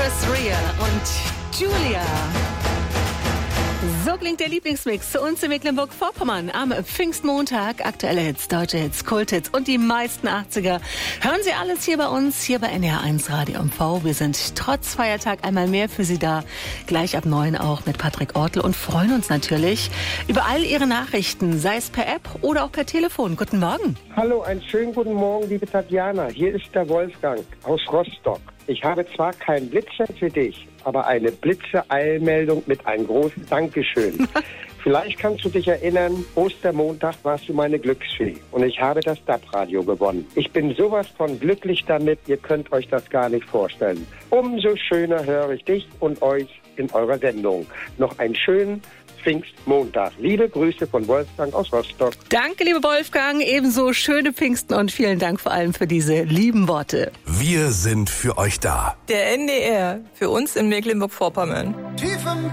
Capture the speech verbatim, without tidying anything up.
Ria und Julia. So klingt der Lieblingsmix zu uns in Mecklenburg-Vorpommern am Pfingstmontag. Aktuelle Hits, deutsche Hits, Kulthits und die meisten achtziger. Hören Sie alles hier bei uns, hier bei N D R eins Radio M V. Wir sind trotz Feiertag einmal mehr für Sie da. Gleich ab neun auch mit Patrick Ortel und freuen uns natürlich über all Ihre Nachrichten, sei es per App oder auch per Telefon. Guten Morgen. Hallo, einen schönen guten Morgen, liebe Tatjana. Hier ist der Wolfgang aus Rostock. Ich habe zwar keinen Blitzer für dich, aber eine Blitze-Eilmeldung mit einem großen Dankeschön. Vielleicht kannst du dich erinnern, Ostermontag warst du meine Glücksfee und ich habe das D A B-Radio gewonnen. Ich bin sowas von glücklich damit, ihr könnt euch das gar nicht vorstellen. Umso schöner höre ich dich und euch in eurer Sendung. Noch einen schönen Pfingstmontag. Liebe Grüße von Wolfgang aus Rostock. Danke, liebe Wolfgang. Ebenso schöne Pfingsten und vielen Dank vor allem für diese lieben Worte. Wir sind für euch da. Der N D R, für uns in Mecklenburg-Vorpommern.